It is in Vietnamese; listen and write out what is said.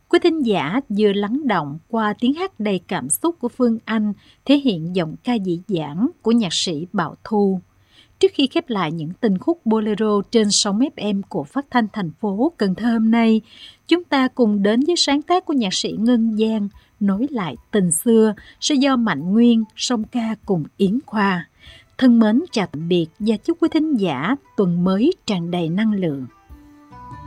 Quý thính giả vừa lắng động qua tiếng hát đầy cảm xúc của Phương Anh thể hiện giọng ca dĩ dãn của nhạc sĩ Bảo Thu. Trước khi khép lại những tình khúc bolero trên sóng FM của Phát thanh thành phố Cần Thơ hôm nay, chúng ta cùng đến với sáng tác của nhạc sĩ Ngân Giang nối lại tình xưa sẽ do Mạnh Nguyên song ca cùng Yến Khoa. Thân mến chào tạm biệt và chúc quý thính giả tuần mới tràn đầy năng lượng.